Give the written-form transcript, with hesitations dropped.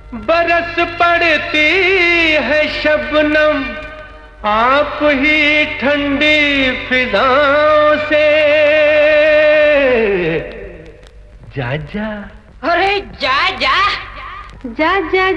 बरस पड़ती है शबनम आप ही ठंडी फिजाओं से। जा जा, अरे जा जा जा जा